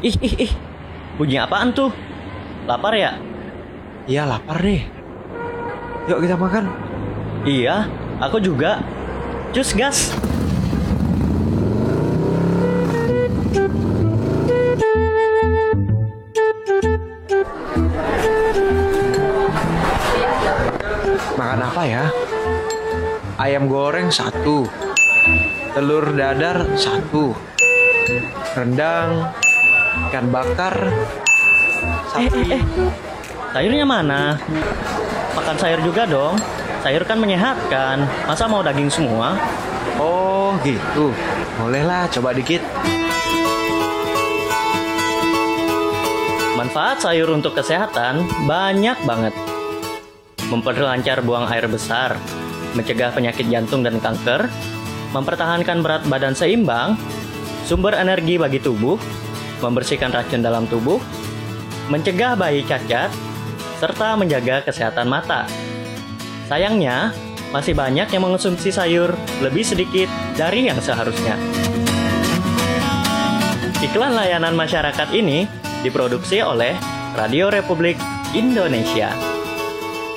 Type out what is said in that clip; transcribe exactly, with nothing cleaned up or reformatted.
Ih, ih, ih. Bunyi apaan tuh? Lapar ya? Iya lapar nih. Yuk kita makan. Iya, aku juga. Cus gas. Makan apa ya? Ayam goreng satu, telur dadar satu, rendang, ikan bakar, Eh, sapi. eh, eh. Sayurnya mana? Makan sayur juga dong. Sayur kan menyehatkan. Masa mau daging semua? Oh gitu. Bolehlah coba dikit. Manfaat sayur untuk kesehatan banyak banget. Memperlancar buang air besar, mencegah penyakit jantung dan kanker, mempertahankan berat badan seimbang, sumber energi bagi tubuh, membersihkan racun dalam tubuh, mencegah bayi cacat, serta menjaga kesehatan mata. Sayangnya, masih banyak yang mengonsumsi sayur lebih sedikit dari yang seharusnya. Iklan layanan masyarakat ini diproduksi oleh Radio Republik Indonesia.